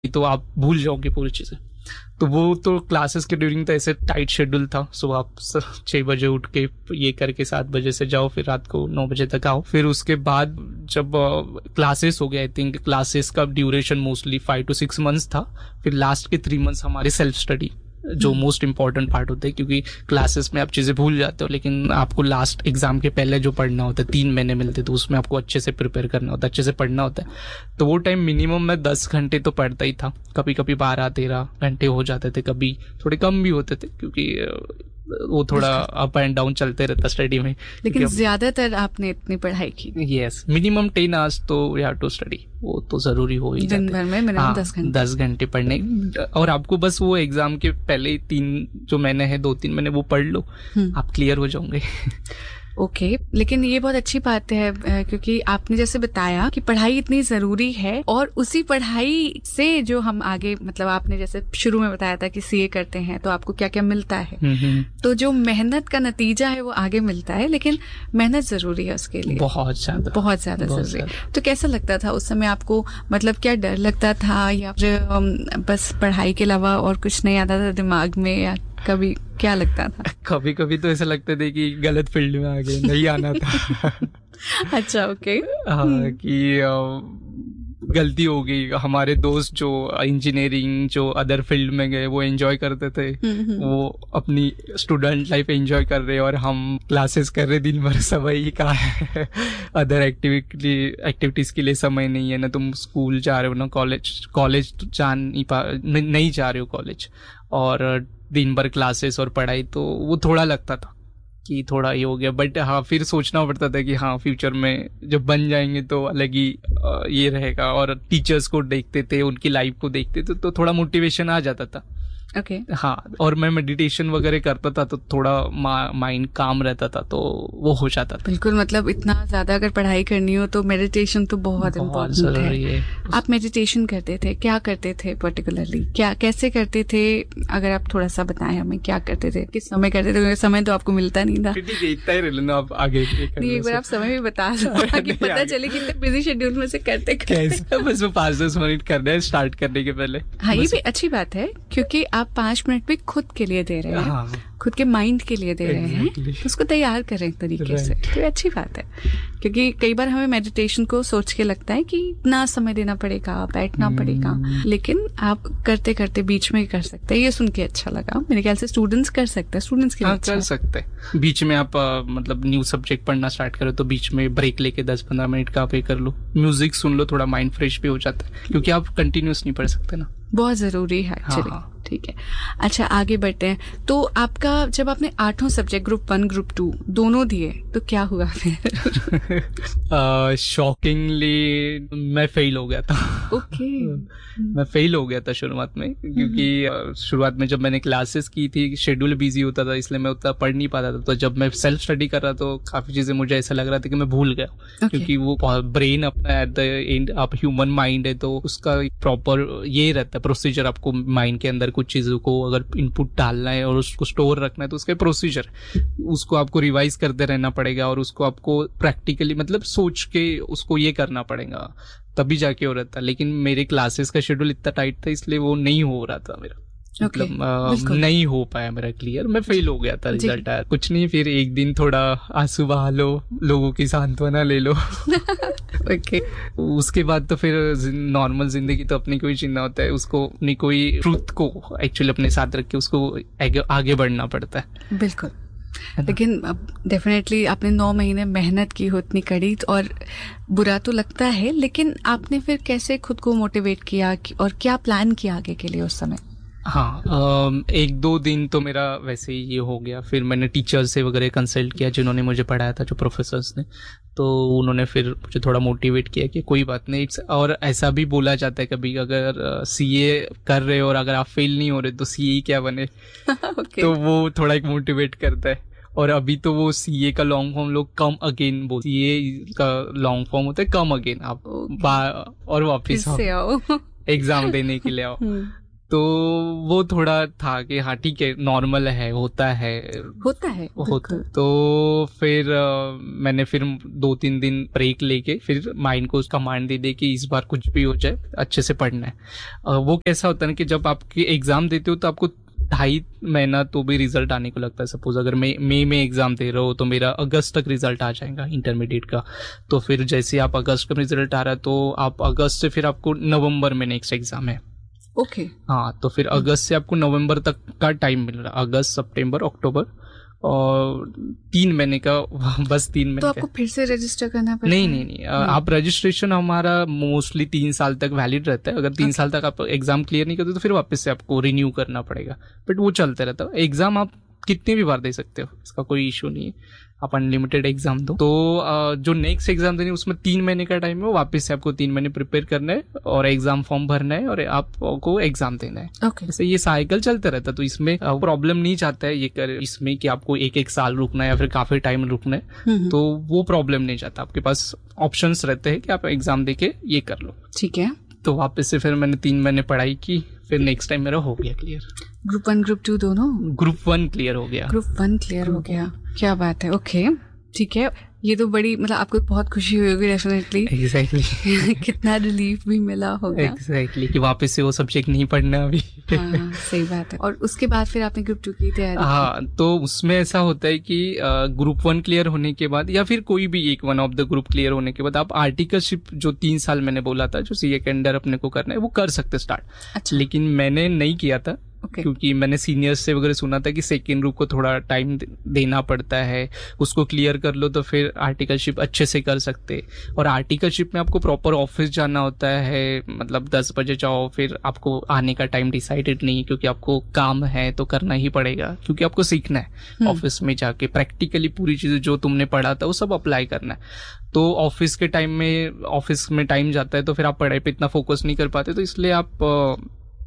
तो आप भूल जाओगे पूरी चीजें। तो वो तो क्लासेस के ड्यूरिंग तो ऐसे टाइट शेड्यूल था, सुबह आप 6 बजे उठ के ये करके 7 बजे से जाओ, फिर रात को 9 बजे तक आओ। फिर उसके बाद जब क्लासेस हो गया, आई थिंक क्लासेस का ड्यूरेशन मोस्टली 5 to 6 months था। फिर लास्ट के 3 months हमारे सेल्फ स्टडी, जो मोस्ट इंपॉर्टेंट पार्ट होता है, क्योंकि क्लासेस में आप चीजें भूल जाते हो, लेकिन आपको लास्ट एग्जाम के पहले जो पढ़ना होता है 3 महीने मिलते, तो उसमें आपको अच्छे से प्रिपेयर करना होता है, अच्छे से पढ़ना होता है। तो वो टाइम मिनिमम मैं 10 घंटे तो पढ़ता ही था, कभी कभी 12-13 घंटे हो जाते थे, कभी थोड़े कम भी होते थे, क्योंकि वो थोड़ा अप एंड डाउन चलते रहता स्टडी में। लेकिन ज्यादातर आपने इतनी पढ़ाई की? यस, मिनिमम 10 hours तो वी हैव टू स्टडी, वो तो जरूरी हो ही जाता है। दिन भर में मिनिमम 10 घंटे पढ़ने, और आपको बस वो एग्जाम के पहले 3 जो महीने हैं, 2-3 महीने वो पढ़ लो, आप क्लियर हो जाओगे। ओके, लेकिन ये बहुत अच्छी बात है, क्योंकि आपने जैसे बताया कि पढ़ाई इतनी जरूरी है, और उसी पढ़ाई से जो हम आगे, मतलब आपने जैसे शुरू में बताया था कि सीए करते हैं तो आपको क्या क्या मिलता है, तो जो मेहनत का नतीजा है वो आगे मिलता है, लेकिन मेहनत जरूरी है उसके लिए, बहुत ज्यादा जरूरी है। तो कैसा लगता था उस समय आपको, मतलब क्या डर लगता था, या बस पढ़ाई के अलावा और कुछ नहीं आता था दिमाग में, या कभी क्या लगता था? कभी कभी तो ऐसा लगता था कि गलत फील्ड में आ गए, नहीं आना था। अच्छा, ओके। हाँ, कि गलती हो गई। हमारे दोस्त जो इंजीनियरिंग, जो अदर फील्ड में गए, वो एंजॉय करते थे, वो अपनी स्टूडेंट लाइफ एंजॉय कर रहे, और हम क्लासेस कर रहे दिन भर, समय ही कहाँ है, अदर एक्टिविटीज के लिए समय नहीं है, ना तुम स्कूल जा रहे हो ना कॉलेज नहीं जा रहे हो कॉलेज, और दिन भर क्लासेस और पढ़ाई, तो वो थोड़ा लगता था कि थोड़ा ये हो गया। बट हाँ, फिर सोचना पड़ता था कि हाँ, फ्यूचर में जब बन जाएंगे तो अलग ही ये रहेगा, और टीचर्स को देखते थे, उनकी लाइफ को देखते थे, तो थोड़ा मोटिवेशन आ जाता था। ओके। हाँ, और मैं मेडिटेशन वगैरह करता था, तो थोड़ा माइंड काम रहता था, तो वो हो जाता था। बिल्कुल, मतलब इतना ज्यादा अगर पढ़ाई करनी हो तो मेडिटेशन तो बहुत इम्पोर्टेंट है। आप मेडिटेशन करते थे, क्या करते थे पर्टिकुलरली, क्या कैसे करते थे? अगर आप थोड़ा सा बताएं हमें, क्या करते थे, किस समय करते थे? समय तो आपको मिलता नहीं था। देखता ही रहना आप आगे। एक बार आप समय भी बता दो ताकि पता चले कि इतने बिजी शेड्यूल में से करते बस 5-10 मिनट करना है स्टार्ट करने के पहले। हाँ, ये भी अच्छी बात है, क्योंकि आप 5 मिनट भी खुद के लिए दे रहे हैं। हाँ। खुद के माइंड के लिए दे रहे हैं, तो उसको तैयार करें एक तरीके से, तो ये अच्छी बात है। क्योंकि कई बार हमें मेडिटेशन को सोच के लगता है कि इतना समय देना पड़ेगा, बैठना पड़ेगा, लेकिन आप करते करते बीच में ही कर सकते हैं। ये सुन के अच्छा लगा। मेरे ख्याल से स्टूडेंट्स कर सकते हैं, स्टूडेंट्स के लिए कर सकते हैं। बीच में आप मतलब न्यू सब्जेक्ट पढ़ना स्टार्ट करो तो बीच में ब्रेक लेके 10-15 मिनट का आप कर लो, म्यूजिक सुन लो, थोड़ा माइंड फ्रेश भी हो जाता है, क्योंकि आप कंटिन्यूस नहीं पढ़ सकते ना, बहुत जरूरी है एक्चुअली। हाँ। ठीक है, अच्छा आगे बढ़ते हैं। तो आपका जब आपने 8 सब्जेक्ट ग्रुप 1 ग्रुप 2 दोनों दिए तो क्या हुआ फिर? शॉकिंगली मैं फेल हो गया था। ओके। मैं फेल हो गया था शुरुआत में, क्योंकि शुरुआत में जब मैंने क्लासेस की थी, शेड्यूल बिजी होता था, इसलिए मैं उतना पढ़ नहीं पाता था। तो जब मैं सेल्फ स्टडी कर रहा तो काफी चीजें मुझे ऐसा लग रहा था कि मैं भूल गया, क्योंकि वो ब्रेन अपना एट द एंड आप ह्यूमन माइंड है, तो उसका प्रॉपर ये रहता है प्रोसीजर। आपको माइंड के अंदर कुछ चीजों को अगर इनपुट डालना है और उसको स्टोर रखना है, तो उसका प्रोसीजर, उसको आपको रिवाइज करते रहना पड़ेगा, और उसको आपको प्रैक्टिकली मतलब सोच के उसको ये करना पड़ेगा, तभी जाके हो रहता। लेकिन मेरे क्लासेस का शेड्यूल इतना टाइट था, इसलिए वो नहीं हो रहा था मेरा। मतलब नहीं हो पाया मेरा क्लियर, मैं फेल हो गया था। रिजल्ट आया, कुछ नहीं, फिर एक दिन थोड़ा आंसू बहा लो, लोगों की सांत्वना ले लो। ओके। उसके बाद तो फिर नॉर्मल जिंदगी तो अपनी कोई जीना होता है, उसको अपनी कोई ट्रूथ को एक्चुअली अपने साथ रख के उसको आगे बढ़ना पड़ता है। बिल्कुल, लेकिन डेफिनेटली आपने 9 महीने मेहनत की हो इतनी कड़ी, और बुरा तो लगता है, लेकिन आपने फिर कैसे खुद को मोटिवेट किया और क्या प्लान किया आगे के लिए उस समय? हाँ, 1-2 दिन तो मेरा वैसे ही ये हो गया। फिर मैंने टीचर से वगैरह कंसल्ट किया जिन्होंने मुझे पढ़ाया था, जो प्रोफेसर्स ने, तो उन्होंने फिर मुझे थोड़ा मोटिवेट किया कि कोई बात नहीं। और ऐसा भी बोला जाता है कभी, अगर सीए कर रहे हो और अगर आप फेल नहीं हो रहे तो सीए क्या बने। okay. तो वो थोड़ा एक मोटिवेट करता है। और अभी तो वो सीए का लॉन्ग फॉर्म लोग कम अगेन बोलते, सीए का लॉन्ग फॉर्म होता है कम अगेन, आप और वापिस आओ एग्जाम देने के लिए आओ। तो वो थोड़ा था कि हाँ ठीक है, नॉर्मल है, होता है। तो फिर मैंने फिर 2-3 दिन ब्रेक लेके फिर माइंड को कमांड दे दी कि इस बार कुछ भी हो जाए अच्छे से पढ़ना है। वो कैसा होता है ना कि जब आपके एग्जाम देते हो तो आपको 2.5 महीना तो भी रिजल्ट आने को लगता है। सपोज अगर मैं मई में एग्जाम दे रहा हूँ तो मेरा अगस्त तक रिजल्ट आ जाएगा इंटरमीडिएट का। तो फिर जैसे आप अगस्त का रिजल्ट आ रहा है तो आप अगस्त से फिर आपको नवंबर में नेक्स्ट एग्जाम है। ओके। हाँ, तो फिर अगस्त से आपको नवंबर तक का टाइम मिल रहा है, अगस्त, सितंबर, अक्टूबर, और 3 महीने का, बस 3 महीने। तो आपको फिर से रजिस्टर करना पड़ता है? नहीं, आप रजिस्ट्रेशन हमारा मोस्टली 3 साल तक वैलिड रहता है। अगर 3 साल तक आप एग्जाम क्लियर नहीं करते तो फिर वापस से आपको रिन्यू करना पड़ेगा, बट वो चलते रहता है। एग्जाम आप कितने भी बार दे सकते हो, इसका कोई इशू नहीं है, आप अनलिमिटेड एग्जाम दो। तो जो नेक्स्ट एग्जाम देनी है उसमें 3 महीने का टाइम है, वापस से आपको 3 महीने प्रिपेयर करना है और एग्जाम फॉर्म भरना है और आपको एग्जाम देना है। Okay. ये साइकिल चलता रहता है। तो इसमें प्रॉब्लम नहीं चाहता है ये इसमें कि आपको 1-1 साल रुकना है या फिर काफी टाइम रुकना है, तो वो प्रॉब्लम नहीं चाहता। आपके पास ऑप्शंस रहते हैं कि आप एग्जाम देके ये कर लो। ठीक है। तो वापस से फिर मैंने 3 महीने पढ़ाई की, फिर नेक्स्ट टाइम मेरा हो गया क्लियर। ग्रुप 1 ग्रुप 2 दोनों? ग्रुप 1 क्लियर हो गया। ग्रुप 1 क्लियर हो गया, क्या बात है। ओके, ठीक है। ये तो बड़ी, मतलब आपको बहुत खुशी हुई होगी डेफिनेटली। एग्जैक्टली। कितना रिलीफ भी मिला होगा। एग्जैक्टली कि वापस से वो सब्जेक्ट नहीं पढ़ना अभी। हाँ, सही बात है। और उसके बाद फिर आपने ग्रुप 2 की तैयारी? हाँ, तो उसमें ऐसा होता है कि ग्रुप 1 क्लियर होने के बाद या फिर कोई भी एक 1 ऑफ द ग्रुप क्लियर होने के बाद आप आर्टिकलशिप जो 3 साल मैंने बोला था जो सीए के अंडर अपने को करना है वो कर सकते स्टार्ट। अच्छा। लेकिन मैंने नहीं किया था। Okay. क्योंकि मैंने सीनियर्स से वगैरह सुना था कि सेकेंड ग्रुप को थोड़ा टाइम देना पड़ता है, उसको क्लियर कर लो तो फिर आर्टिकलशिप अच्छे से कर सकते। और आर्टिकलशिप में आपको प्रॉपर ऑफिस जाना होता है, मतलब 10 बजे जाओ, फिर आपको आने का टाइम डिसाइडेड नहीं, क्योंकि आपको काम है तो करना ही पड़ेगा, क्योंकि आपको सीखना है ऑफिस में जाके प्रैक्टिकली पूरी चीजें जो तुमने पढ़ा था वो सब अप्लाई करना है। तो ऑफिस के टाइम में ऑफिस में टाइम जाता है तो फिर आप पढ़ाई पे इतना फोकस नहीं कर पाते। तो इसलिए आप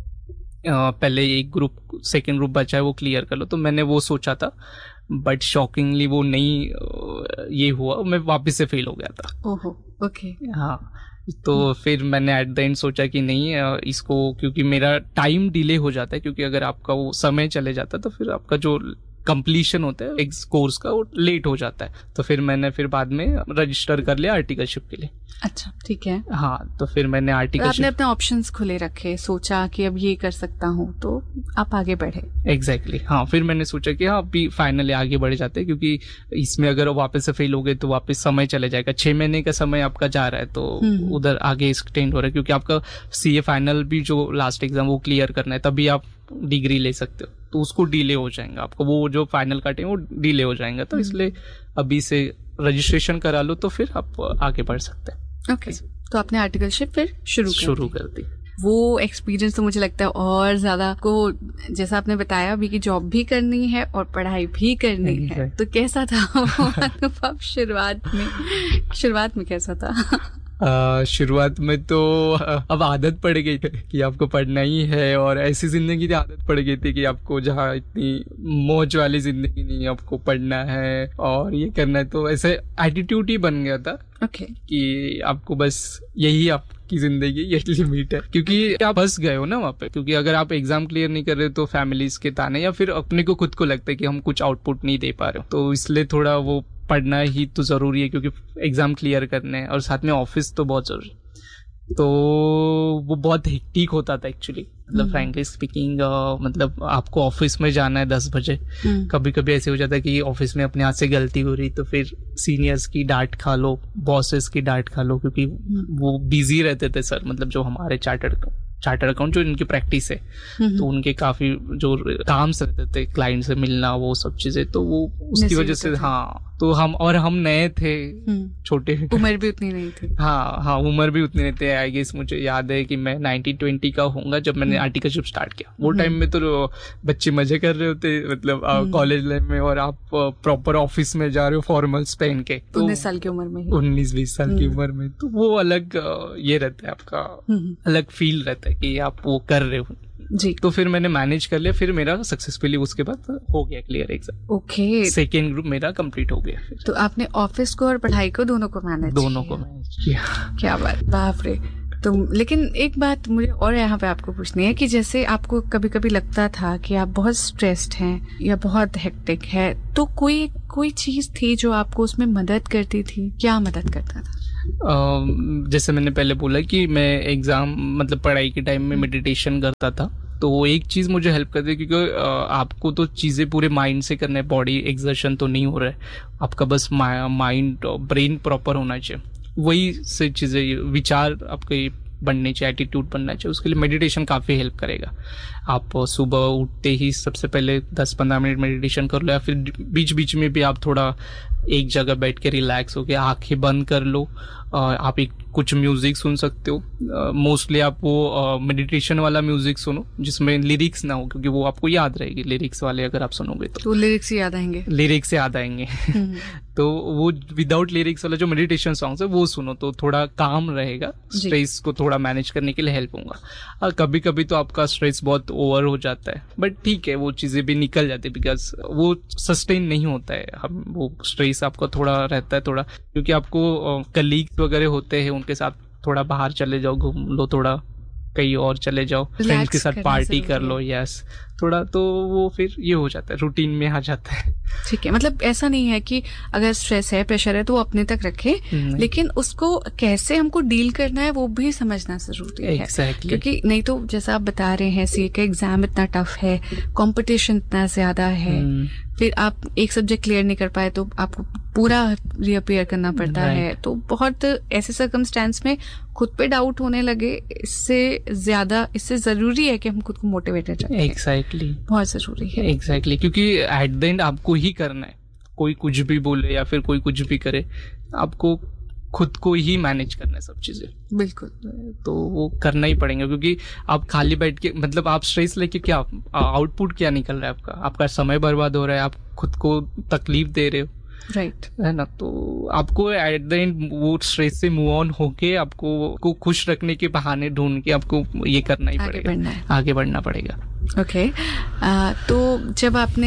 पहले एक ग्रुप, सेकेंड ग्रुप बचा है वो क्लियर कर लो। तो मैंने वो सोचा था, बट शॉकिंगली वो नहीं ये हुआ, मैं वापस से फेल हो गया था। ओहो, ओके। हाँ, तो फिर मैंने एट द एंड सोचा कि नहीं इसको, क्योंकि मेरा टाइम डिले हो जाता है, क्योंकि अगर आपका वो समय चले जाता है तो फिर आपका जो कंप्लीशन होता है एक कोर्स का वो लेट हो जाता है। तो फिर मैंने फिर बाद में रजिस्टर कर लिया आर्टिकलशिप के लिए। अच्छा, ठीक है। हाँ, तो फिर मैंने आर्टिकलशिप, आपने अपने ऑप्शंस खुले रखे, सोचा कि अब ये कर सकता हूँ, तो आप आगे बढ़े। एग्जैक्टली। हाँ, फिर मैंने सोचा कि हाँ अभी फाइनली आगे बढ़ जाते हैं, क्योंकि इसमें अगर वापस से फेल हो गए तो वापस समय चले जाएगा। 6 महीने का समय आपका जा रहा है तो उधर आगे एक्सटेंड हो रहा है, क्योंकि आपका सीए फाइनल भी जो लास्ट एग्जाम वो क्लियर करना है, तभी आप डिग्री ले सकते हो। तो उसको डिले हो जाएगा, आपको वो जो फाइनल का टाइम वो डिले हो जाएगा। तो इसलिए अभी से रजिस्ट्रेशन करा लो तो फिर आप आगे बढ़ सकते हैं। ओके, तो आपने आर्टिकलशिप फिर शुरू कर दी। वो एक्सपीरियंस तो मुझे लगता है और ज्यादा को, जैसा आपने बताया अभी कि जॉब भी करनी है और पढ़ाई भी करनी है, तो कैसा था वो अनुभव शुरुआत में कैसा था? शुरुआत में तो अब आदत पड़ गई थी कि आपको पढ़ना ही है, और ऐसी जिंदगी की आदत पड़ गई थी कि आपको जहाँ इतनी मौज वाली जिंदगी नहीं, आपको पढ़ना है और ये करना है, तो ऐसे एटीट्यूड ही बन गया था। Okay. कि आपको बस यही आपकी जिंदगी, यही लिमिट है, क्योंकि आप फंस गए हो ना वहाँ पे। क्योंकि अगर आप एग्जाम क्लियर नहीं कर रहे तो फैमिलीज के ताने, या फिर अपने को खुद को लगता है कि हम कुछ आउटपुट नहीं दे पा रहे हो, तो इसलिए थोड़ा वो पढ़ना ही तो जरूरी है, क्योंकि एग्जाम क्लियर करने हैं और साथ में ऑफिस तो बहुत जरूरी। तो वो बहुत हेक्टिक होता था एक्चुअली, मतलब फ्रैंकली स्पीकिंग। मतलब आपको ऑफिस में जाना है 10 बजे, कभी कभी ऐसे हो जाता है कि ऑफिस में अपने हाथ से गलती हो रही तो फिर सीनियर्स की डांट खा लो, बॉसेस की डांट खा लो, क्योंकि वो बिजी रहते थे सर, मतलब जो हमारे चार्टर्ड अकाउंट जो इनकी प्रैक्टिस है, तो उनके काफी जो काम्स रहते थे, क्लाइंट से मिलना, वो सब चीजें, तो वो उसकी वजह से। हाँ, तो हम नए थे, छोटे, उम्र भी उतनी नहीं थी। हाँ, उम्र भी उतनी नहीं थी। आई गेस मुझे याद है कि मैं 1920 का होऊंगा जब मैंने आर्टिकलशिप स्टार्ट किया। वो टाइम में तो बच्चे मजे कर रहे होते, मतलब कॉलेज लाइफ में, और आप प्रॉपर ऑफिस में जा रहे हो फॉर्मल्स पहन के, 19 साल की उम्र में, 19-20 साल की उम्र में, तो वो अलग ये रहता है, आपका अलग फील रहता है कि आप वो कर रहे हो जी। तो फिर मैंने मैनेज कर लिया, फिर मेरा सक्सेसफुली उसके बाद हो गया clear exam. Okay, second group मेरा कंप्लीट हो गया फिर। तो आपने ऑफिस को और पढ़ाई को दोनों को मैनेज किया। क्या बात, बाप रे। तो लेकिन एक बात मुझे और यहाँ पे आपको पूछनी है कि जैसे आपको कभी कभी लगता था कि आप बहुत स्ट्रेस्ड हैं या बहुत हेक्टिक है, तो कोई चीज थी जो आपको उसमें मदद करती थी? क्या मदद करता था? जैसे मैंने पहले बोला कि मैं एग्जाम मतलब पढ़ाई के टाइम में मेडिटेशन करता था, तो एक चीज मुझे हेल्प करती है क्योंकि आपको तो चीजें पूरे माइंड से करना है, बॉडी एक्सर्शन तो नहीं हो रहा है, आपका बस माइंड ब्रेन प्रॉपर होना चाहिए, वही से चीजें विचार आपके बनने चाहिए, एटीट्यूड बनना चाहिए, उसके लिए मेडिटेशन काफी हेल्प करेगा। आप सुबह उठते ही सबसे पहले 10-15 मिनट मेडिटेशन कर लो, या फिर बीच बीच में भी आप थोड़ा एक जगह बैठ के रिलैक्स होके आंखें बंद कर लो, आप एक कुछ म्यूजिक सुन सकते हो। मोस्टली आप वो मेडिटेशन वाला म्यूजिक सुनो जिसमें लिरिक्स ना हो, क्योंकि वो आपको याद रहेगी। लिरिक्स वाले अगर आप सुनोगे तो लिरिक्स याद आएंगे, लिरिक्स याद आएंगे तो वो विदाउट लिरिक्स वाला जो मेडिटेशन सॉन्ग्स है वो सुनो तो थोड़ा काम रहेगा, स्ट्रेस को थोड़ा मैनेज करने के लिए हेल्प होगा। और कभी कभी तो आपका स्ट्रेस बहुत ओवर हो जाता है, बट ठीक है, वो चीजें भी निकल जाती है, बिकॉज वो सस्टेन नहीं होता है। हम वो स्ट्रेस आपका थोड़ा रहता है थोड़ा, क्योंकि आपको कलीग्स वगैरह होते हैं, उनके साथ थोड़ा बाहर चले जाओ, घूम लो, थोड़ा कहीं और चले जाओ, फ्रेंड्स के साथ पार्टी कर लो, यस थोड़ा, तो वो फिर ये हो जाता है, रूटीन में आ जाता है। ठीक है, मतलब ऐसा नहीं है कि अगर स्ट्रेस है, प्रेशर है तो वो अपने तक रखे, लेकिन उसको कैसे हमको डील करना है वो भी समझना जरूरी है। Exactly. क्योंकि नहीं तो जैसा आप बता रहे हैं, सीए का एग्जाम इतना टफ है, कंपटीशन इतना ज्यादा है, फिर आप एक सब्जेक्ट क्लियर नहीं कर पाए तो आपको पूरा रीअपियर करना पड़ता है, तो बहुत ऐसे सर्कमस्टेंस में खुद पे डाउट होने लगे, इससे जरूरी है कि हम खुद को मोटिवेटेड रखें। एग्जैक्टली, बहुत जरूरी है। एग्जैक्टली, क्योंकि एट द एंड आपको ही करना है, कोई कुछ भी बोले या फिर कोई कुछ भी करे, आपको खुद को ही मैनेज करना है सब चीजें। बिल्कुल, तो वो करना ही पड़ेगा, क्योंकि आप खाली बैठ के मतलब आप स्ट्रेस लेके क्या आउटपुट क्या निकल रहा है, आपका समय बर्बाद हो रहा है, आप खुद को तकलीफ दे रहे हो, राइट है ना। तो आपको एट द एंड वो स्ट्रेस से मूव ऑन होके आपको खुश रखने के बहाने ढूंढ के आपको ये करना ही पड़ेगा, आगे बढ़ना पड़ेगा। ओके, तो जब आपने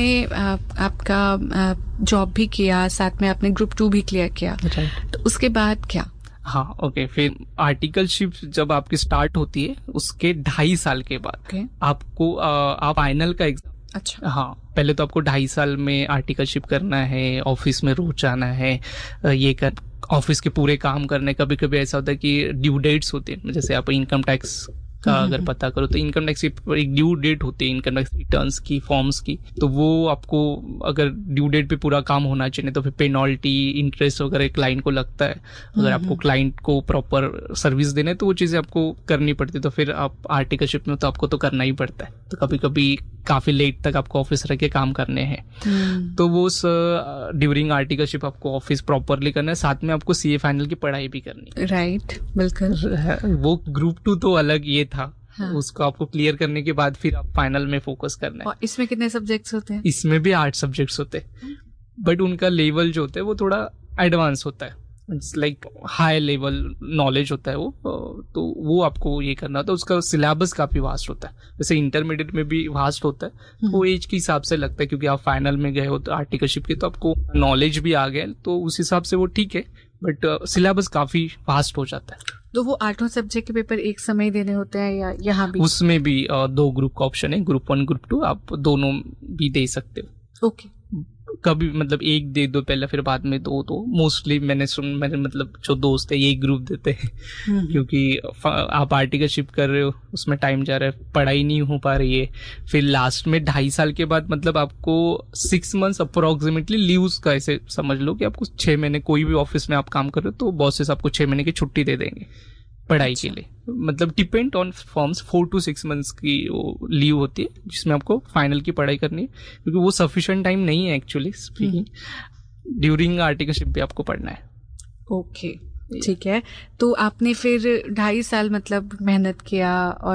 आपका जॉब भी किया, साथ में आपने ग्रुप 2 भी क्लियर किया, तो उसके बाद क्या? हाँ, ओके, फिर आर्टिकलशिप जब आपकी स्टार्ट होती है उसके 2.5 साल के बाद आपको आप फाइनल का एग्जाम, अच्छा, हाँ, पहले तो आपको 2.5 साल में आर्टिकलशिप करना है, ऑफिस में रोज जाना है, ये कर ऑफिस के पूरे काम करने। कभी कभी ऐसा होता है कि ड्यू डेट्स होते हैं, जैसे आप इनकम टैक्स का अगर पता करो तो इनकम टैक्स की एक ड्यू डेट होती है, इनकम टैक्स रिटर्न्स की, फॉर्म्स की, तो वो आपको अगर ड्यू डेट पे पूरा काम होना चाहिए, तो फिर पेनल्टी, इंटरेस्ट वगैरह क्लाइंट को लगता है। अगर आपको क्लाइंट को प्रॉपर सर्विस देना है तो वो चीजें आपको करनी पड़ती है, तो फिर आप आर्टिकलशिप में तो आपको तो करना ही पड़ता है। तो कभी कभी काफी लेट तक आपको ऑफिस रह के काम करने हैं, तो वो ड्यूरिंग आर्टिकलशिप आपको ऑफिस प्रॉपरली करना है, साथ में आपको सीए फाइनल की पढ़ाई भी करनी है। राइट, बिल्कुल। वो ग्रुप 2 तो अलग ये था, हाँ। उसको आपको क्लियर करने के बाद फिर आप फाइनल में फोकस करना है। और इसमें कितने सब्जेक्ट्स होते हैं? इसमें भी 8 सब्जेक्ट्स होते हैं, बट उनका लेवल जो होता है वो थोड़ा एडवांस होता है, लाइक हाई लेवल नॉलेज होता है वो, तो वो आपको ये करना होता है। उसका सिलेबस काफी वास्ट होता है, जैसे इंटरमीडिएट में भी वास्ट होता है, वो एज के हिसाब से लगता है, क्योंकि आप फाइनल में गए हो तो आर्टिकलशिप के, तो आपको नॉलेज भी आ गया, तो उस हिसाब से वो ठीक है, बट सिलेबस काफी वास्ट हो जाता है। तो वो 8 सब्जेक्ट के पेपर एक समय देने होते हैं या यहाँ भी? उसमें भी 2 ग्रुप का ऑप्शन है, ग्रुप 1 ग्रुप 2, आप दोनों भी दे सकते हो। ओके, कभी मतलब एक दे दो पहले, फिर बाद में 2। तो मोस्टली मैंने मतलब जो दोस्त है यही ग्रुप देते हैं, क्योंकि आप आर्टिकलशिप कर रहे हो, उसमें टाइम जा रहा है, पढ़ाई नहीं हो पा रही है, फिर लास्ट में 2.5 साल के बाद मतलब आपको 6 मंथ्स अप्रोक्सीमेटली लीव्स का, ऐसे समझ लो कि आपको 6 महीने कोई भी ऑफिस में आप काम कर रहे हो तो बॉसेस आपको 6 महीने की छुट्टी दे देंगे पढ़ाई के लिए। मतलब depend on forms, 4 to 6 months की वो लीव होती है, जिसमें आपको फाइनल की पढ़ाई करनी है, क्योंकि वो सफिशिएंट टाइम नहीं है एक्चुअली स्पीकिंग, ड्यूरिंग आर्टिकलशिप भी आपको पढ़ना है। ओके, ठीक है। तो आपने फिर 2.5 साल मतलब मेहनत किया, और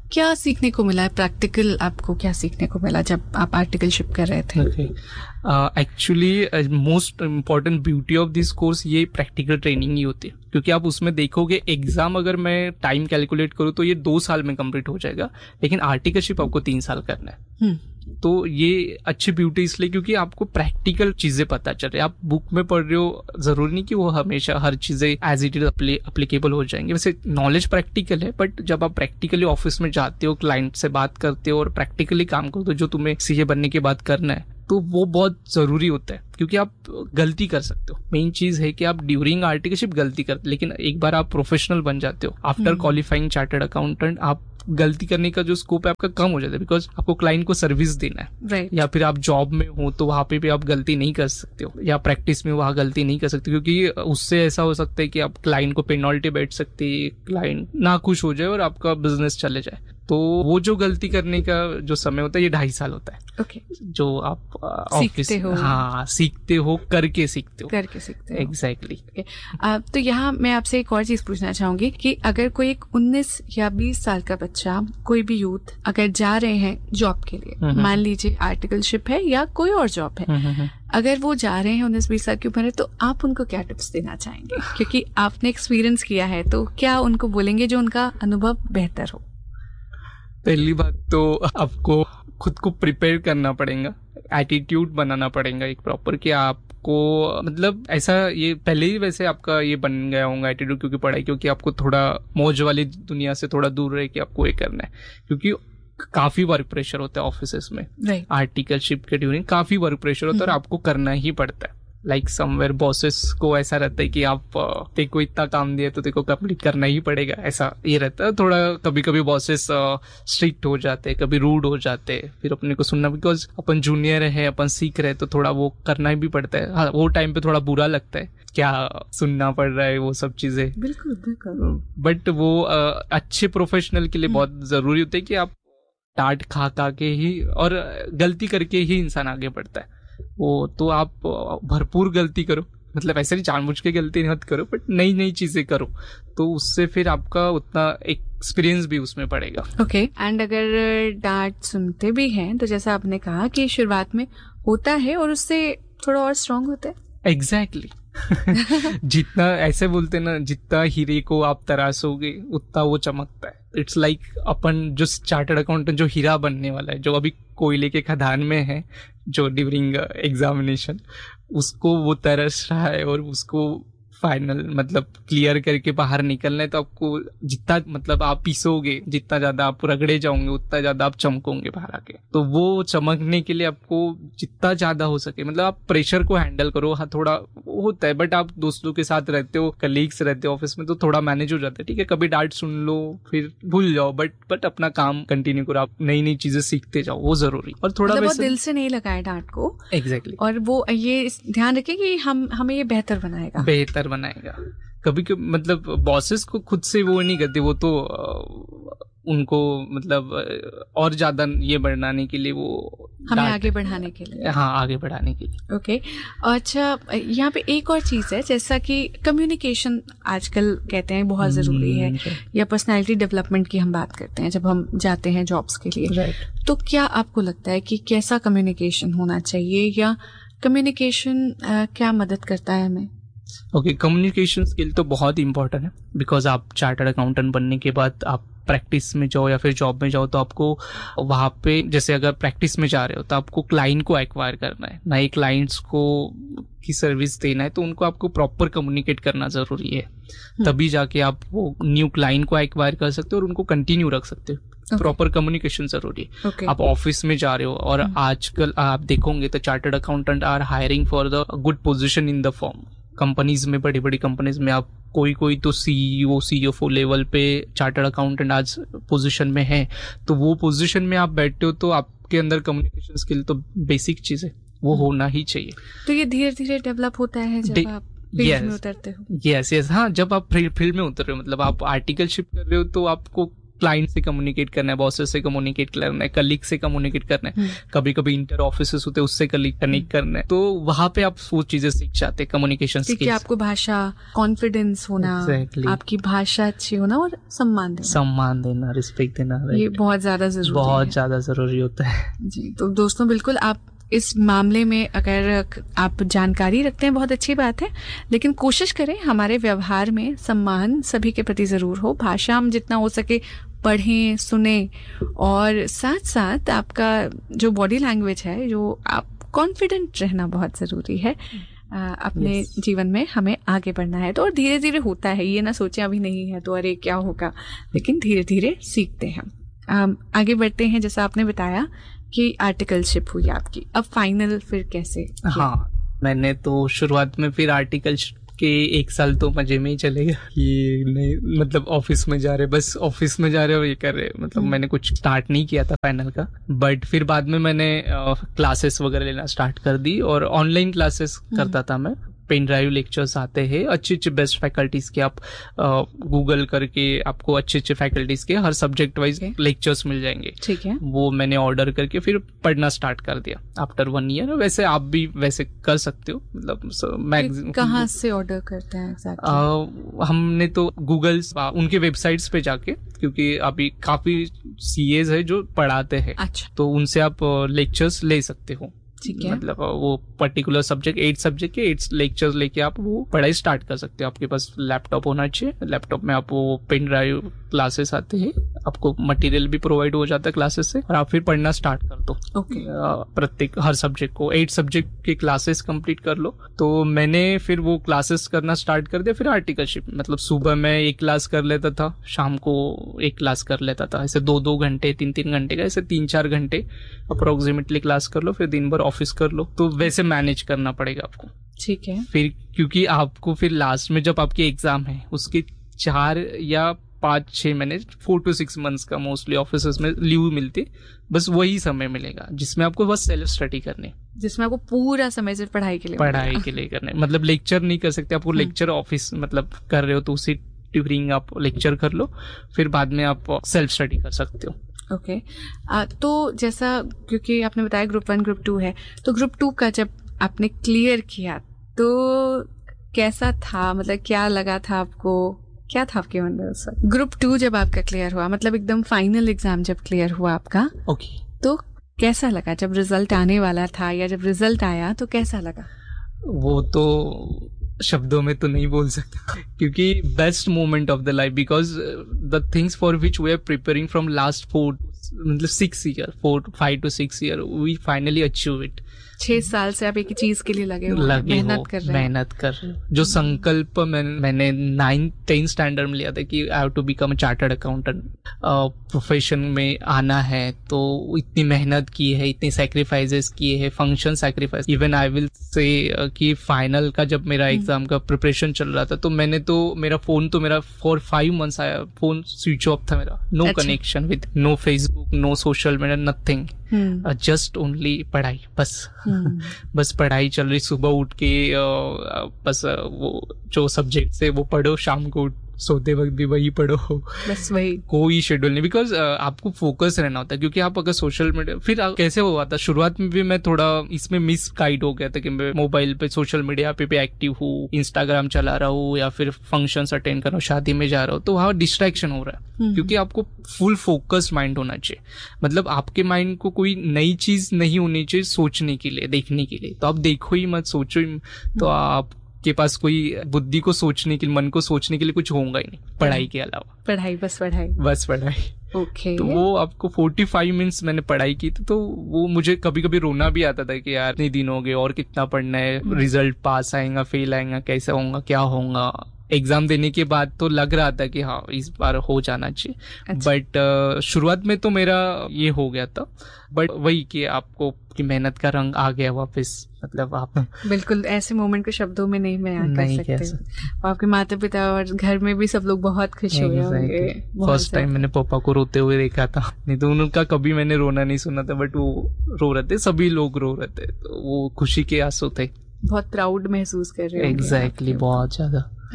क्या सीखने को मिला है प्रैक्टिकल, आपको क्या सीखने को मिला जब आप आर्टिकलशिप कर रहे थे? Actually most important beauty of this course ये प्रैक्टिकल ट्रेनिंग ही होती है, क्योंकि आप उसमें देखोगे एग्जाम अगर मैं टाइम कैलकुलेट करूँ तो ये 2 साल में कंप्लीट हो जाएगा, लेकिन आर्टिकलशिप आपको 3 साल करना है। तो ये अच्छी ब्यूटी इसलिए क्योंकि आपको प्रैक्टिकल चीजें पता चल रही है। आप बुक में पढ़ रहे हो, जरूरी नहीं कि वो हमेशा हर चीजें एज इट इज अप्लीकेबल हो जाएंगे। वैसे नॉलेज प्रैक्टिकल है, बट जब आप प्रैक्टिकली ऑफिस में जाते हो, क्लाइंट से बात करते हो और प्रैक्टिकली काम करते हो, जो तुम्हें सीए बनने के बाद करना है, तो वो बहुत जरूरी होता है, क्योंकि आप गलती कर सकते हो। मेन चीज है कि आप ड्यूरिंग आर्टिकलशिप गलती करते, लेकिन एक बार आप प्रोफेशनल बन जाते हो आफ्टर क्वालिफाइंग चार्टर्ड अकाउंटेंट, आप गलती करने का जो स्कोप है आपका कम हो जाता है, बिकॉज आपको क्लाइंट को सर्विस देना है। right. या फिर आप जॉब में हो तो वहां पे भी आप गलती नहीं कर सकते हो, या प्रैक्टिस में वहां गलती नहीं कर सकते, क्योंकि उससे ऐसा हो सकता है कि आप क्लाइंट को पेनल्टी बैठ सकती है, क्लाइंट ना खुश हो जाए और आपका बिजनेस चले जाए। तो वो जो गलती करने का जो समय होता है ये 2.5 साल होता है। okay. जो आप ऑफिस सीखते हो करके सीखते हो एग्जैक्टली। तो यहाँ मैं आपसे एक और चीज पूछना चाहूंगी कि अगर कोई एक 19 या 20 साल का बच्चा, कोई भी यूथ अगर जा रहे हैं जॉब के लिए, मान लीजिए आर्टिकलशिप है या कोई और जॉब है, अगर वो जा रहे हैं 19-20 साल की उम्र है, तो आप उनको क्या टिप्स देना चाहेंगे? क्योंकि आपने एक्सपीरियंस किया है, तो क्या उनको बोलेंगे जो उनका अनुभव बेहतर हो? पहली बात तो आपको खुद को प्रिपेयर करना पड़ेगा, एटीट्यूड बनाना पड़ेगा एक प्रॉपर, कि आपको मतलब ऐसा ये पहले ही वैसे आपका ये बन गया होगा एटीट्यूड, क्योंकि पढ़ाई, क्योंकि आपको थोड़ा मौज वाली दुनिया से थोड़ा दूर रह के आपको ये करना है, क्योंकि काफी वर्क प्रेशर होता है ऑफिस में। आर्टिकलशिप के ड्यूरिंग काफी वर्क प्रेशर होता है और आपको करना ही पड़ता है। लाइक समवेयर बॉसेस को ऐसा रहता है कि आप तेरे को इतना काम दिया तो तेरे को कंप्लीट करना ही पड़ेगा, ऐसा ये रहता है। थोड़ा कभी कभी बॉसेस स्ट्रिक्ट हो जाते हैं, कभी रूड हो जाते हैं, फिर अपने को सुनना, बिकॉज अपन जूनियर है, अपन सीख रहे हैं, तो थोड़ा वो करना भी पड़ता है। हाँ, वो टाइम पे थोड़ा बुरा लगता है, क्या सुनना पड़ रहा है वो सब चीजें। बिल्कुल। बट वो अच्छे प्रोफेशनल के लिए बहुत जरूरी होता है कि आप डांट खा के ही और गलती करके ही इंसान आगे बढ़ता है। वो तो आप भरपूर गलती करो, मतलब ऐसे नहीं जानबूझ के गलती मत करो, बट नई नई चीजें करो, तो उससे फिर आपका उतना एक्सपीरियंस भी उसमें पड़ेगा। ओके। एंड अगर डांट सुनते भी हैं तो जैसा आपने कहा कि शुरुआत में होता है और उससे थोड़ा और स्ट्रांग होता है। एग्जैक्टली। जितना ऐसे बोलते ना, जितना हीरे को आप तराशोगे उतना वो चमकता है। इट्स लाइक अपन जो चार्टर्ड अकाउंटेंट जो हीरा बनने वाला है, जो अभी कोयले के खदान में है, जो ड्यूरिंग एग्जामिनेशन उसको वो तरस रहा है और उसको फाइनल मतलब क्लियर करके बाहर निकलना है, तो आपको जितना मतलब आप पीसोगे, जितना ज्यादा आप रगड़े जाओगे, उतना ज्यादा आप चमकोगे बाहर आके। तो वो चमकने के लिए आपको जितना ज्यादा हो सके, मतलब आप प्रेशर को हैंडल करो। हाँ, थोड़ा होता है, बट आप दोस्तों के साथ रहते हो, कलीग्स रहते हो ऑफिस में, तो थोड़ा मैनेज हो जाता है। ठीक है, कभी डांट सुन लो, फिर भूल जाओ, बट अपना काम कंटिन्यू करो, आप नई नई चीजें सीखते जाओ, वो जरूरी। और थोड़ा मतलब बहुत दिल से नहीं लगाए डांट को। एग्जैक्टली। और वो ये ध्यान रखे कि हमें ये बेहतर बनाएगा। कभी मतलब बॉसेस को खुद से वो नहीं करते, वो तो उनको मतलब और ज्यादा ये बढ़ाने के लिए, वो हमें आगे बढ़ाने के लिए। हाँ, आगे बढ़ाने के लिए। ओके। अच्छा, यहाँ पे एक और चीज है, जैसा कि कम्युनिकेशन आजकल कहते हैं बहुत जरूरी है, या पर्सनालिटी डेवलपमेंट की हम बात करते हैं जब हम जाते हैं जॉब्स के लिए। राइट। तो क्या आपको लगता है कि कैसा कम्युनिकेशन होना चाहिए, या कम्युनिकेशन क्या मदद करता है हमें? ओके, कम्युनिकेशन स्किल तो बहुत इंपॉर्टेंट है, बिकॉज आप चार्टर्ड अकाउंटेंट बनने के बाद आप प्रैक्टिस में जाओ या फिर जॉब में जाओ, तो आपको वहां पे जैसे अगर प्रैक्टिस में जा रहे हो तो आपको क्लाइंट को एक्वायर करना है, नए क्लाइंट्स को की सर्विस देना है, तो उनको आपको प्रॉपर कम्युनिकेट करना जरूरी है। तभी जाके आप वो न्यू क्लाइंट को एक्वायर कर सकते हो और उनको कंटिन्यू रख सकते हो। प्रॉपर कम्युनिकेशन जरूरी है। आप ऑफिस में जा रहे हो और आजकल आप देखोगे तो chartered accountant are hiring for the good position in the firm. Companies में, बड़ी बड़ी कंपनीज में आप कोई तो सीईओ सीएफओ लेवल पे चार्टर्ड अकाउंटेंट आज पोजीशन में है, तो वो पोजीशन में आप बैठते हो तो आपके अंदर कम्युनिकेशन स्किल तो बेसिक चीज है, वो होना ही चाहिए। तो ये धीरे धीरे डेवलप होता है जब आप फील्ड में उतरते हो। यस। हाँ, जब आप फील्ड में उतर रहे हो, मतलब आप आर्टिकलशिप कर रहे हो, तो आपको क्लाइंट से कम्युनिकेट करना है, बॉसेस से कम्युनिकेट करना है, कलीग से कम्युनिकेट करना है, कभी कभी इंटर ऑफिसेस होते हैं उससे कनेक्ट करना है, तो वहां पे आप वो चीजें सीख जाते हैं, कम्युनिकेशन स्किल्स। आपको भाषा, कॉन्फिडेंस होना, आपकी भाषा अच्छी होना और सम्मान देना, रिस्पेक्ट देना, ये बहुत ज्यादा जरूरी होता है जी। तो दोस्तों बिल्कुल आप इस मामले में अगर आप जानकारी रखते हैं बहुत अच्छी बात है, लेकिन कोशिश करें हमारे व्यवहार में सम्मान सभी के प्रति जरूर हो। भाषा हम जितना हो सके पढ़ें, सुने, और साथ साथ आपका जो बॉडी लैंग्वेज है, जो आप कॉन्फिडेंट रहना बहुत जरूरी है। अपने जीवन में हमें आगे बढ़ना है तो, और धीरे धीरे होता है, ये ना सोचे अभी नहीं है तो अरे क्या होगा, लेकिन धीरे धीरे सीखते हैं। आगे बढ़ते हैं। जैसा आपने बताया कि आर्टिकलशिप हुई आपकी, अब फाइनल फिर कैसे? हाँ, मैंने तो शुरुआत में फिर आर्टिकलशिप के 1 साल तो मजे में ही चले गया कि नहीं, मतलब ऑफिस में जा रहे, बस ऑफिस में जा रहे और ये कर रहे, मतलब मैंने कुछ स्टार्ट नहीं किया था फाइनल का। बट फिर बाद में मैंने क्लासेस वगैरह लेना स्टार्ट कर दी, और ऑनलाइन क्लासेस करता था मैं। पेन ड्राइव लेक्चर्स आते हैं अच्छे बेस्ट फैकल्टीज के, आप गूगल करके आपको अच्छे फैकल्टीज के हर सब्जेक्ट वाइज लेक्चर्स मिल जाएंगे। ठीक है, वो मैंने ऑर्डर करके फिर पढ़ना स्टार्ट कर दिया आफ्टर 1 ईयर। वैसे आप भी वैसे कर सकते हो, मतलब कहाँ से ऑर्डर करते हैं exactly? हमने तो गूगल उनके वेबसाइट्स पे जाके, क्योंकि अभी काफी सीएज है जो पढ़ाते हैं। अच्छा। तो उनसे आप लेक्चर्स ले सकते हो। ठीक है, मतलब वो पर्टिकुलर सब्जेक्ट 8 सब्जेक्ट के 8 लेक्चर्स लेके आप वो पढ़ाई स्टार्ट कर सकते हो। आपके पास लैपटॉप होना चाहिए, लैपटॉप में आप वो पेन ड्राइव क्लासेस आते हैं, आपको मटेरियल भी प्रोवाइड हो जाता है क्लासेस से, और आप फिर पढ़ना स्टार्ट कर दो। ओके। प्रत्येक हर सब्जेक्ट को 8 सब्जेक्ट के क्लासेस कंप्लीट कर लो। तो मैंने फिर वो क्लासेस करना स्टार्ट कर दिया। फिर आर्टिकलशिप, मतलब सुबह मैं 1 क्लास कर लेता था, शाम को 1 क्लास कर लेता था, ऐसे 2-2 घंटे 3-3 घंटे का, ऐसे 3-4 घंटे अप्रोक्सीमेटली क्लास कर लो, फिर दिन भर ऑफिस कर लो। तो वैसे मैनेज करना पड़ेगा आपको। ठीक है। फिर क्योंकि आपको फिर लास्ट में जब आपकी एग्जाम है उसके 4 या 5-6 महीने 4 to 6 मंथ्स का मोस्टली ऑफिस में लीव मिलती, बस वही समय मिलेगा जिसमें आपको बस सेल्फ स्टडी करनी, जिसमें आपको पूरा समय सिर्फ पढ़ाई के लिए करना है। मतलब लेक्चर नहीं कर सकते, आपको लेक्चर ऑफिस मतलब कर रहे हो तो उसी ड्यूरिंग आप लेक्चर कर लो, फिर बाद में आप सेल्फ स्टडी कर सकते हो। ओके। तो जैसा, क्योंकि आपने बताया ग्रुप 1 ग्रुप 2 है, तो ग्रुप 2 का जब आपने क्लियर किया तो कैसा था, मतलब क्या लगा था आपको, क्या था आपके मन में उस वक्त? ग्रुप 2 जब आपका क्लियर हुआ, मतलब एकदम फाइनल एग्जाम जब क्लियर हुआ आपका, ओके, तो कैसा लगा जब रिजल्ट आने वाला था, या जब रिजल्ट आया तो कैसा लगा? वो तो शब्दों में तो नहीं बोल सकता, क्योंकि best moment of the life, because the things for which we are preparing from last 5 to 6 year we finally achieve it. 6 साल से आप एक ही चीज के लिए लगे मेहनत कर रहे हो। जो संकल्प मैंने 9th-10th स्टैंडर्ड में लिया था कि I have to become a chartered accountant, profession में आना है, तो इतनी मेहनत की है, इतनी सैक्रिफाइसेस किए हैं, function sacrifice. Even I will say कि फाइनल का जब मेरा एग्जाम का प्रिपरेशन चल रहा था, तो मैंने तो मेरा फोन तो मेरा फॉर 5 months आया, फोन स्विच ऑफ था मेरा, no connection with, no Facebook, no social media, nothing, just only पढ़ाई, बस पढ़ाई चल रही। सुबह उठ के बस वो जो सब्जेक्ट है वो पढ़ो, शाम को सोते वक्त भी वही पढ़ो, बस वही, कोई शेड्यूल नहीं, बिकॉज आपको फोकस रहना होता है। क्योंकि आप अगर सोशल मीडिया, फिर कैसे हुआ था शुरुआत में भी मैं थोड़ा इसमें मिस गाइड हो गया था कि मैं मोबाइल पे सोशल मीडिया पे एक्टिव हूँ, इंस्टाग्राम चला रहा हूँ या फिर फंक्शंस अटेंड कर रहा हूँ, शादी में जा रहा हूँ, तो वहाँ डिस्ट्रैक्शन हो रहा है। क्योंकि आपको फुल फोकस माइंड होना चाहिए, मतलब आपके माइंड को कोई नई चीज नहीं होनी चाहिए सोचने के लिए, देखने के लिए। तो आप देखो ही मत, सोचो ही, तो आप के पास कोई बुद्धि को सोचने के लिए, मन को सोचने के लिए कुछ होगा ही नहीं पढ़ाई के अलावा। बस पढ़ाई। ओके। तो वो आपको 45 मिनट्स मैंने पढ़ाई की थी, तो वो मुझे कभी कभी रोना भी आता था कि यार इतने दिन हो गए और कितना पढ़ना है, रिजल्ट पास आएगा फेल आएगा, कैसा होगा क्या होगा। एग्जाम देने के बाद तो लग रहा था कि हाँ इस बार हो जाना चाहिए। अच्छा। बट शुरुआत में तो मेरा ये हो गया था, बट वही कि आपको की मेहनत का रंग आ गया वापस, मतलब आप बिल्कुल ऐसे मोमेंट को शब्दों में नहीं बयान कर सकते। आपके माता पिता और घर में भी सब लोग बहुत खुश हुए होंगे। फर्स्ट टाइम मैंने पापा को रोते हुए देखा था, नहीं तो उनका कभी मैंने रोना नहीं सुना था, बट वो रो रहे थे, सभी लोग रो रहे थे, तो वो खुशी के आंसू थे। बहुत प्राउड महसूस कर रहे हैं। एग्जैक्टली, बहुत ज्यादा।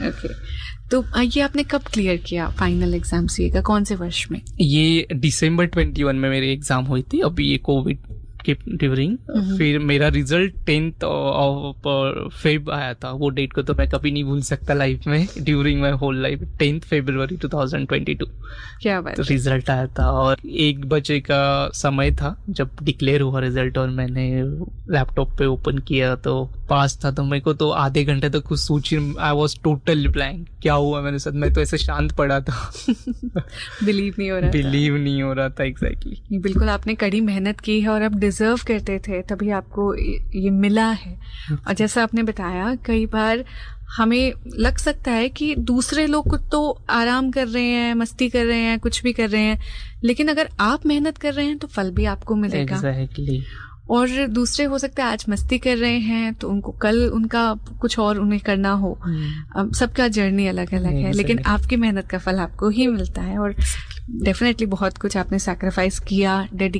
ओके, तो ये आपने कब क्लियर किया फाइनल एग्जाम सीए का, कौन से वर्ष में? ये दिसंबर 21 में मेरी एग्जाम हुई थी, अभी ये कोविड के ड्यूरिंग। फिर मेरा रिजल्ट 10th ऑफ फेब आया था, वो डेट को तो मैं कभी नहीं भूल सकता लाइफ में, during my whole life. 10th February 2022 क्या बात, तो रिजल्ट आया था, और 1 बजे का समय था जब डिक्लेयर हुआ रिजल्ट, और मैंने लैपटॉप पे ओपन किया तो पास था। तो मेरे को तो आधे घंटे तक कुछ सोच, आई वॉज टोटल ब्लैंक, क्या हुआ मेरे साथ, मैं तो ऐसे शांत पड़ा था। बिलीव नहीं हो रहा था एग्जैक्टली। बिल्कुल, आपने कड़ी मेहनत की है और आप डिजर्व करते थे, तभी आपको ये मिला है। और जैसा आपने बताया, कई बार हमें लग सकता है कि दूसरे लोग तो आराम कर रहे हैं, मस्ती कर रहे हैं, कुछ भी कर रहे हैं, लेकिन अगर आप मेहनत कर रहे हैं तो फल भी आपको मिलेगा। एग्जैक्टली। और दूसरे हो सकता है आज मस्ती कर रहे हैं तो उनको कल उनका कुछ और उन्हें करना हो। अब सबका जर्नी अलग अलग है, लेकिन आपकी मेहनत का फल आपको ही मिलता है। और डेफिनेटली बहुत कुछ आपने सैक्रिफाइस किया,